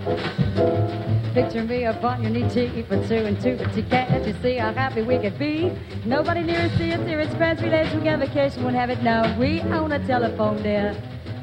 Picture me up on your knee, tea for two and two, but you can't. You see how happy we could be. Nobody near us see us here. It's friends, relations, we get vacation, won't have it now. We own a telephone there.